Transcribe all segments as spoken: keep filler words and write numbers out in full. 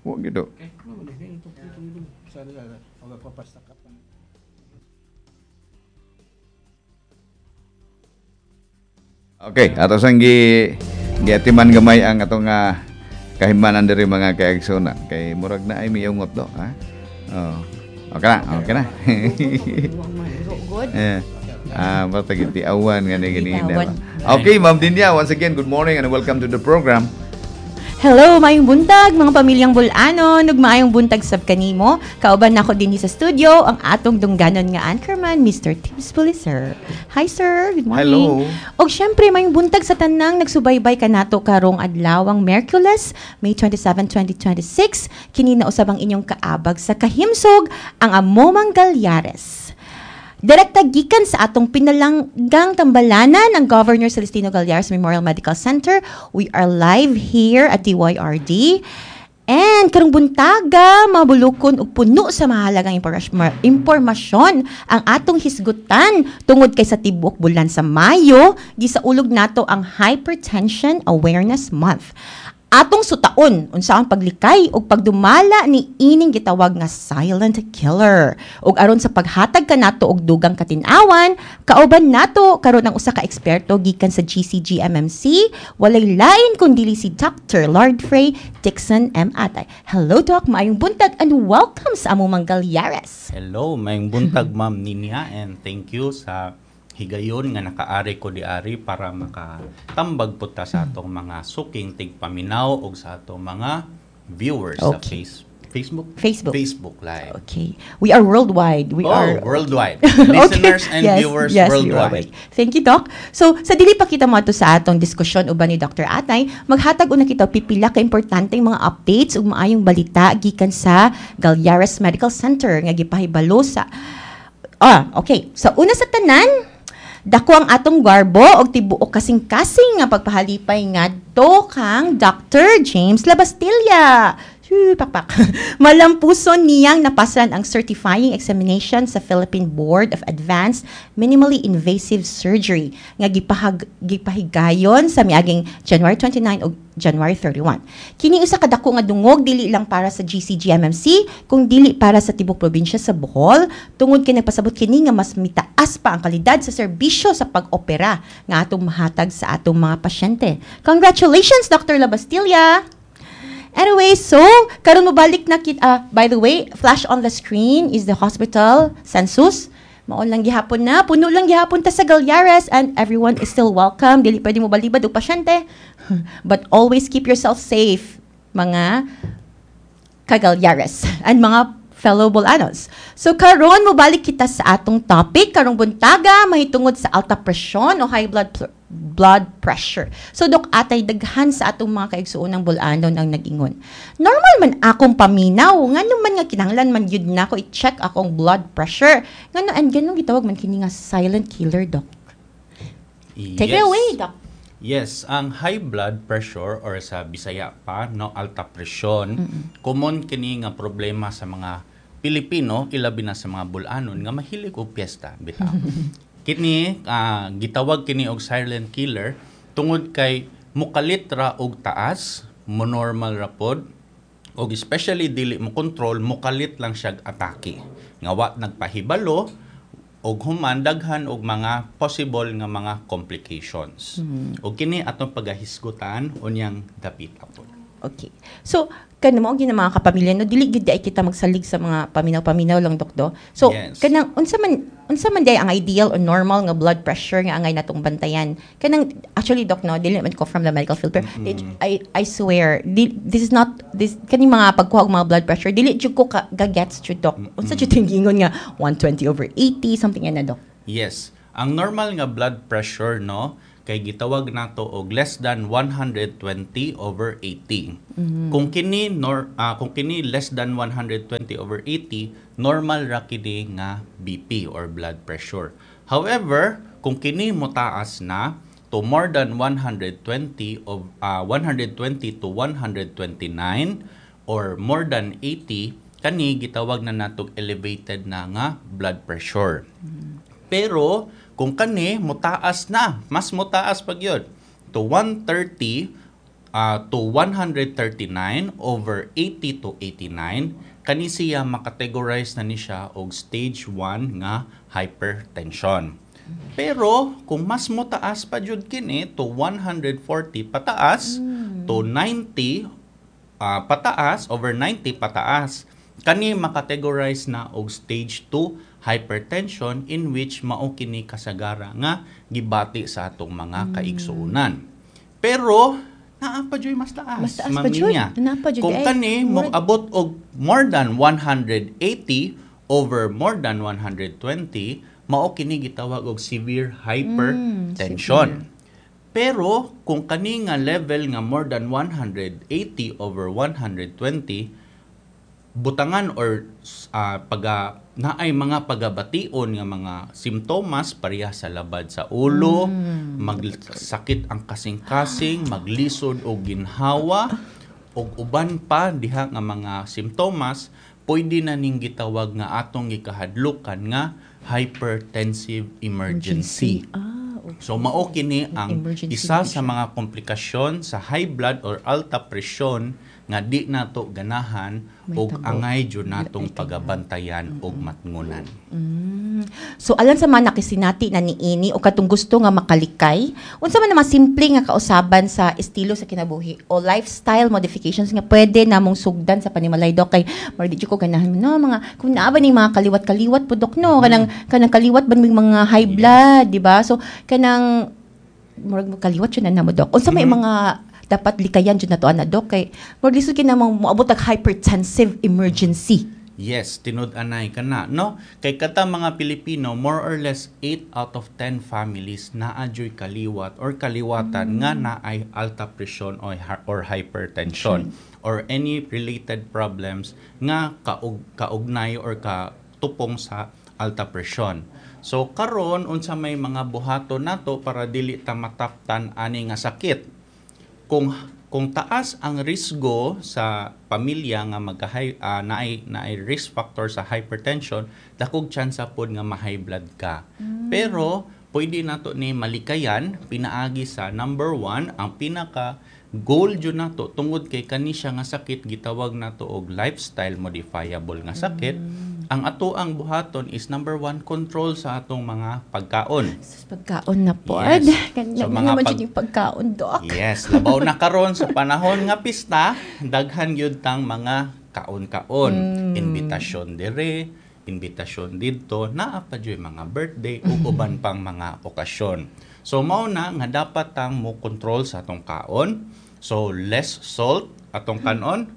Huwag gitu. Okay, ano man eh, ito, ito, ito, sana sana, huwag papasta ka pa. Okay, ato sang gi giatiman gamay ang atong uh, kahimanan diri mga kaigsoon kay murag na ay miyungot do, ha. Oh. Okay na, okay na. Good. Eh. Ah, basta giti awan ngani gani. Okay, Ma'am Dinya, once again, good morning and welcome to the program. Hello, maayong buntag, mga pamilyang Bulanon, ug maayong buntag sab kanimo. Kauban nako dinhi sa studio ang atong dungganon nga anchorman, Mister Tims Puliser. Hi sir, good morning. Hello. Og syempre maayong buntag sa tanang nagsubaybay kanato karong adlawang Miyerkules, May twenty-seventh, twenty twenty-six. Kini na usab ang inyong kaabag sa kahimsog ang Amomang Galyares. Direkta gikan sa atong pinalanggang tambalanan ng Governor Celestino Galyares Memorial Medical Center. We are live here at D Y R D. And karong buntaga, mabulukon ug puno sa mahalagang impormasyon ang atong hisgutan tungod kay sa tibuok bulan sa Mayo, gisaulog nato ang Hypertension Awareness Month. Atong sutaon unsa ang paglikay ug pagdumala ni ining gitawag nga silent killer. Ug aron sa paghatag kanato og dugang katin-awan, kauban nato karon ang usa ka eksperto gikan sa G C G M M C, walay lain kundi si Doctor Lord Frey Dixon M. Atay. Hello Doc, maayong buntag and welcome sa Amomang Galyares. Hello, maayong buntag Ma'am Ninya, and thank you sa higayon nga nakaari ko diari para makatambag po ta sa atong mga suking tigpaminaw o sa atong mga viewers Okay. sa face, Facebook? Facebook. Facebook Live. Okay. We are worldwide. We oh, are worldwide. Okay. Listeners and Yes, viewers yes, worldwide. Thank you, Doc. So, sa dili pa kita mo ato sa atong diskusyon uban ni Doctor Atay, maghatag una kita pipila ka importanteng mga updates ug maayong balita gikan sa Galyares Medical Center nga gipahibalo sa Ah, okay. Sa una sa tanan, dako ang atong garbo og tibuok kasing-kasing nga pagpahalipay ngadto kang Doctor James Labastilla. Shoo, pakpak. Malampuson niyang napasan ang certifying examination sa Philippine Board of Advanced Minimally Invasive Surgery nga gipahag gipahigayon sa miaging January twenty-ninth o January thirty-first. Kini usa ka dako nga dungog dili lang para sa G C G M M C kung dili para sa tibok probinsya sa Bohol tungod kay nagpasabot kini nga mas mitaas pa ang kalidad sa serbisyo sa pag-opera nga atong mahatag sa atong mga pasyente. Congratulations Doctor Labastilla. Anyway, so, karon mo balik na kit, uh, by the way, flash on the screen is the hospital census. Maon lang gihapon na, puno lang gihapon ta sa Galyares and everyone is still welcome. Dili pwede mo balibad og pasyente. But always keep yourself safe, mga kagalyares and mga fellow Bulanos. So karon mo balik kita sa atong topic karong buntaga mahitungod sa alta presyon o high blood pl- blood pressure. So Dok Atay, daghan sa atong mga kaigsuonang Bulanon ang nag-ingon. Normal man akong paminaw, ngano man nga kinahanglan man yun na ako i-check akong blood pressure. Ngano and ganun gitawag man kini nga silent killer, Doc. Take it away, Doc. Yes, ang high blood pressure or sa Bisaya pa, no, alta presyon, mm-hmm. common kini nga problema sa mga Pilipino, ilabi na sa mga Bulanon nga mahilig og piyesta bitaw. Kini uh, gitawag kini og silent killer tungod kay mukalit ra og taas, monormal ra pod, og especially dili mo control, mukalit lang siya atake. Nga wa nagpahibalo og human daghan og mga possible nga mga complications. Mm-hmm. Og kini atong pagahisgutan unyang dapita pod. Okay. So, kanang mo gina mga kapamilya no dili gid ay kita magsalig sa mga paminaw-paminaw lang dokdo. So, yes. kanang unsa man unsa man day ang ideal or normal nga blood pressure nga angay natong bantayan. Kanang actually doc no dili man ko from the medical field pero mm-hmm. I I swear di, this is not this kani mga pagkuha og mga blood pressure dili jud ko ka gets jud doc. Unsa jud tingingon nga one twenty over eighty something yan na doc. Yes. Ang normal nga blood pressure no kay gitawag nato og less than one hundred twenty over eighty. Mm-hmm. Kung kini nor uh, kung kini less than one hundred twenty over eighty, normal ra kini nga B P or blood pressure. However, kung kini motaas na to more than one hundred twenty of uh, one hundred twenty to one hundred twenty-nine or more than eighty, kani gitawag na natog elevated na nga blood pressure. Mm-hmm. Pero kung kani motaas na, mas motaas pag yun, to one thirty uh, to one hundred thirty-nine over eighty to eighty-nine, kani siya makategorize na ni siya og stage one nga hypertension. Pero kung mas mo taas pa jud kini to one hundred forty pataas mm. to ninety uh, pataas over ninety pataas, kani makategorize na og stage two hypertension, in which mao kini kasagara nga gibati sa atong mga kaigsuonan. Pero naa pa jud mas taas. Mas taas pa jud. Naa pa jud. Kung kani mo abot og more than one hundred eighty over more than one hundred twenty, mao kini gitawag og severe hypertension. Mm, severe. Pero kung kani nga level nga more than one hundred eighty over one hundred twenty, butangan or uh, paga naay mga pagabation nga mga simptomas pareha sa labad sa ulo, mm. magsakit ang kasing-kasing, maglisod o ginhawa, o uban pa diha nga mga simptomas, pwede na ning gitawag nga atong gikahadlukan nga hypertensive emergency. emergency. Ah, okay. So mao kini ang emergency isa condition. Sa mga komplikasyon sa high blood or alta presyon nga di nato ganahan og angay jud natong pagabantayan og matngunan. Mm. So alang sa mga nakisinati na niini o katong gusto nga makalikay, unsa man na mga simple nga kausaban sa estilo sa kinabuhi o lifestyle modifications nga pwede namong sugdan sa panimalay dok, kay mar di ko ganahan no mga kung naa ba ning mga kaliwat-kaliwat po dok no, mm-hmm. kanang kanang kaliwat ba ning mga high blood, yes. di ba? So kanang murag kaliwat yun na namo dok. Unsa may mm-hmm. mga dapat likayan dyan na to, ana, Dok? Kay, more lisod ka namang moabot ang hypertensive emergency. Yes, tinud-anay ka na, no? Kay kata mga Pilipino, more or less eight out of ten families na adyo'y kaliwat or kaliwatan mm. nga na ay alta presyon or, or hypertension mm. or any related problems nga kaug, kaugnay or katupong sa alta presyon. So, karon unsa may mga buhato nato para dili ta mataptan ani nga sakit. Kung kung taas ang risgo sa pamilya nga magka uh, naay naay risk factor sa hypertension, dakog tsansa pod nga ma-high blood ka. Mm. Pero pwede nato ni malikayan pinaagi sa number one, ang pinaka goal jud nato tungod kay kani siya nga sakit gitawag nato og lifestyle modifiable nga sakit. Mm. Ang ato ang buhaton is number one, control sa atong mga pagkaon. Sa pagkaon na po. Yes. So, mga pag- yung pagkaon, Doc. Yes. Labaw na karon sa panahon nga pista, daghan yun tang mga kaon-kaon. Mm. Invitasyon dire, invitasyon dito, naa pa dyan mga birthday o uban pang mga okasyon. So, mao na nga dapat tang mo control sa atong kaon. So, less salt atong kanon.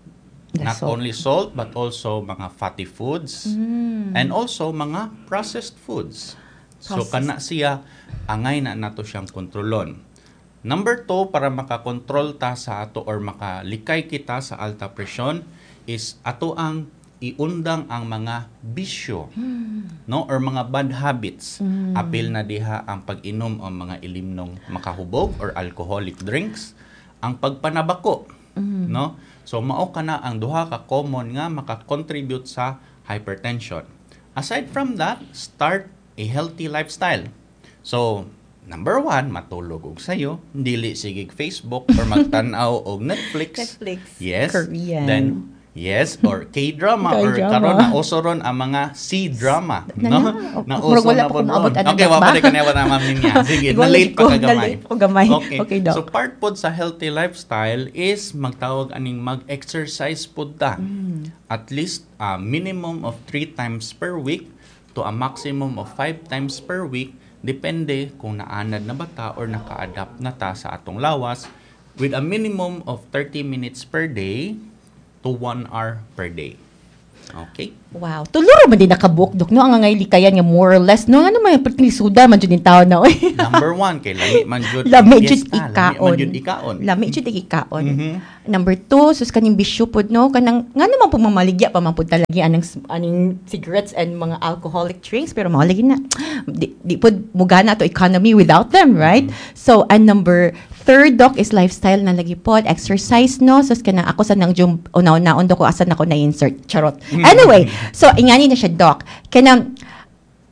Not salt. Only salt, but also mga fatty foods. Mm. And also mga processed foods. Processed. So, kana siya, angay na nato siyang kontrolon. Number two, para makakontrol ta sa ato or makalikay kita sa alta presyon, is ato ang iundang ang mga bisyo, mm. no, or mga bad habits. Mm. Apil na diha ang pag-inom ang mga ilimnong makahubog or alcoholic drinks, ang pagpanabako, mm. no. So, mao ka na ang duha ka common nga makakontribute sa hypertension. Aside from that, start a healthy lifestyle. So, number one, matulog og sayo, dili sigig Facebook or magtan-aw og Netflix. Netflix. Yes. Korean. Then, yes, or K-drama or karon na uso ron ang mga C-drama, no? Na uso na po ron. Okay, wa pa rin kanaya na mamin niya. Sige, na-late pa kagamay. Okay, okay so part pod sa healthy lifestyle is magtawag aning mag-exercise pod ta. Mm. At least a uh, minimum of three times per week to a maximum of five times per week, depende kung naanad na bata or naka-adapt na ta sa atong lawas, with a minimum of thirty minutes per day to one hour per day. Okay? Wow. Tuluro man din nakabook, Dok, no? Ang ngay likayan nga more or less, no? Ano man yung pertilisuda man dyan yung tao na, oy. Number one, kay lami man dyan lami dyan ikaon. Lami man dyan ikaon. Lami dyan ikaon. Mm-hmm. Number two, sus kaning bisyo pod, no? Kanang, nga naman po mamaligya pa man po talagi anang, anong cigarettes and mga alcoholic drinks, pero mahalagi na. Di, di po mugana to economy without them, right? Mm-hmm. So, and number third, Doc, is lifestyle na lagi po. Exercise, no? So, kanang ako sa nang jum, unaw-naon, Doc, ko asan ako na-insert. Charot. Anyway, so, ingani na siya, Doc. Kanang,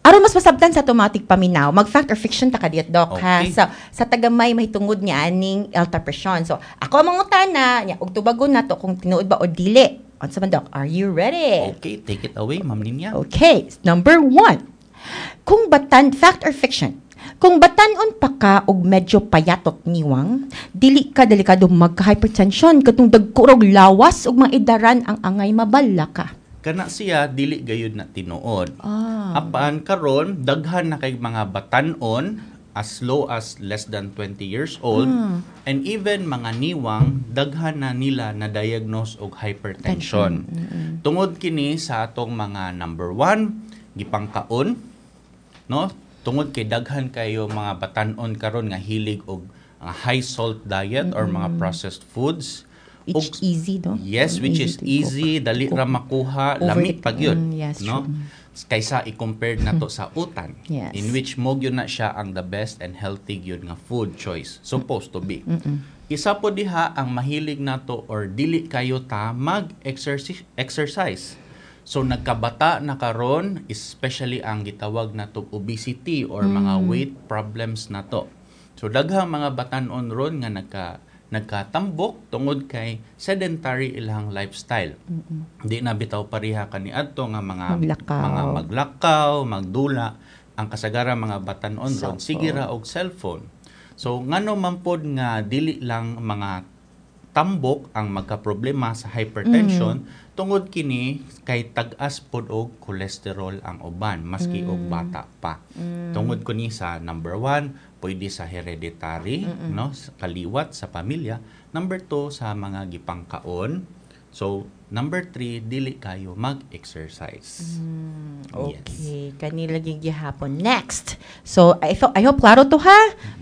aron mas masabtan sa automatic paminaw, mag fact or fiction ta kadiyot dok ha. Okay. So sa tagamay mahitungod niya aning alta presyon. So ako ang mangutana nya og tubagon nato kung tinuod ba o dili. Unsa man dok? Are you ready? Okay, take it away, Ma'am Linya. Okay, number one. Kung batan, fact or fiction, kung batanon pa ka og medyo payatot niwang, dili ka delikado magka-hypertension katong dagkurog lawas ug maidaran ang angay mabala ka. Kana siya dili gayud na tinuod. Ah. Apan karon daghan na kay mga batan-on as low as less than twenty years old and even mga niwang daghan na nila na diagnose og hypertension. Tungod kini sa atong mga number one, gipangkaon, no? Tungod kay daghan kayo mga batan-on karon nga hilig og uh, high salt diet or mga processed foods. It's Og- easy, no? Yes, which is to easy, cook. dali ra makuha, Over lami the- pag yun, Mm, yes, no? true. Kaysa i-compare na to sa utan, Yes. in which mo yun na siya ang the best and healthy yun nga food choice supposed to be. Isa po diha ang mahilig nato or dili kayo ta mag-exercise exercise. So nagkabata na karon, especially ang gitawag nato obesity or mga weight problems nato. So daghang mga batan-on ron nga nagka nagkatambok tungod kay sedentary ilang lifestyle. Di na bitaw pareha kaniadto nga mga Maglakaw. mga maglakaw, magdula, ang kasagaran mga batan-on ron Cellphone. sige ra og cellphone. So ngano man pod nga dili lang mga tambok ang magkaproblema sa hypertension tungod kini kay tag-as pod og cholesterol ang uban maski og bata pa. Tungod kini sa number one, pwede sa hereditary, no, sa kaliwat sa pamilya. Number two, sa mga gipangkaon. So, number three, dili kayo mag-exercise. Yes. Okay, kanila laging gihapon. Next. So, I, thought, I hope klaro to ha,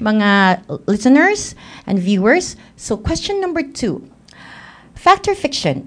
mga listeners and viewers. So, question number two. Fact or fiction?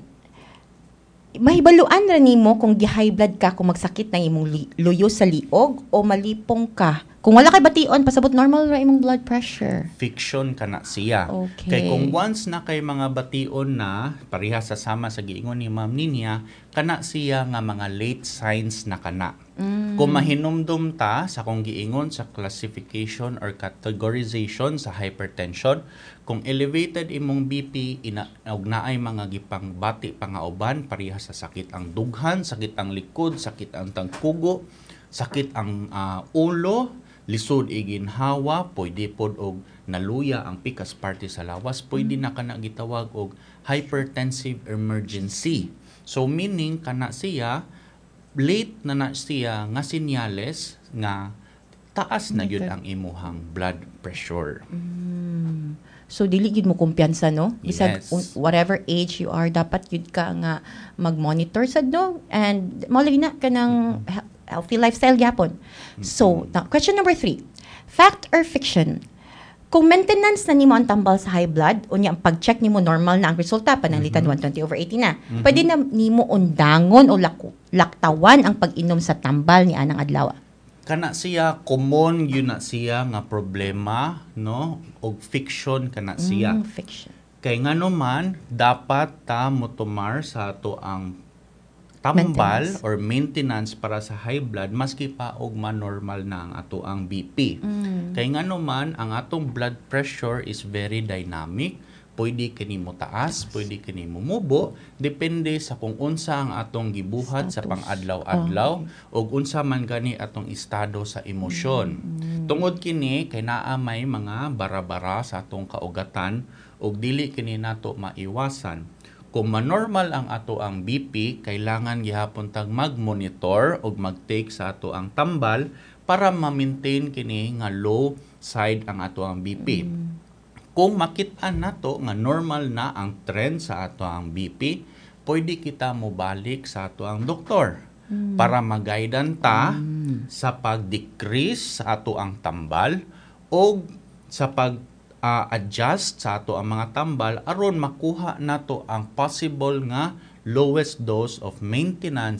Mahibaluan ra nimo kung gi-high blood ka kung magsakit ng imong li- luyo sa liog o malipong ka. Kung wala kay bation, pasabot normal ra imong blood pressure. Fiction kana siya. Okay. Kay kung once na kay mga bation na pareha sa sama sa giingon ni Ma'am Ninya, kana siya nga mga late signs na kana. Kung mahinumdum ta sa kung giingon sa classification or categorization sa hypertension, kung elevated imong B P ina og naay mga gipangbati pa nga uban pareha sa sakit ang dughan, sakit ang likod, sakit ang tangkugo, sakit ang ah, ulo, lisod iginhawa, pwede pod og naluya ang pikas parte sa lawas, pwede na kana gitawag og hypertensive emergency. So meaning kana siya late na na siya nga sinyales nga taas na gyud ang imuhang blood pressure. So dili gid mo kumpiyansa no? Bisag Yes. un- whatever age you are, dapat gid ka nga mag-monitor sad no, and mao na kanang he- healthy lifestyle gyapon. So, now, question number three. Fact or fiction? Kung maintenance na nimo ang tambal sa high blood, unya ang pag-check nimo normal na ang resulta, pananglitan one twenty over eighty na. Pwede na nimo undangon o laku- laktawan ang pag-inom sa tambal ni anang adlaw. Kana siya common yun na siya nga problema, no? Og fiction kana siya. Mm, fiction. Kay ngano man dapat ta motumar sa ato ang tambal Maintenance. or maintenance para sa high blood maski pa og man-normal na ang ato ang B P. Kay ngano man ang atong blood pressure is very dynamic. Pwede kini mo taas, pwede kini mo mubo, depende sa kung unsa ang atong gibuhat sa Status. pang-adlaw-adlaw ug unsa man gani atong estado sa emosyon. Tungod kini kay naa may mga bara-bara sa atong kaugatan ug dili kini nato maiwasan. Kung manormal ang ato ang B P, kailangan gihapon tag mag-monitor ug mag-take sa ato ang tambal para ma-maintain kini nga low side ang ato ang B P. Kung makita nato nga normal na ang trend sa ato ang B P, pwede kita mo balik sa ato ang doktor para mag-guidean ta sa pag-decrease sa ato ang tambal o sa pag uh, adjust sa ato ang mga tambal aron makuha nato ang possible nga lowest dose of maintenance